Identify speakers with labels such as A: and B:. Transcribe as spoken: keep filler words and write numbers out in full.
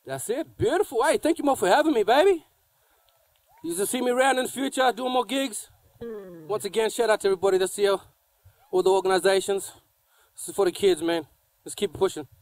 A: That's it. Beautiful. Hey, thank you more for having me, baby. You just see me around in the future doing more gigs. Once again, shout out to everybody that's here, all the organizations. This is for the kids, man. Let's keep pushing.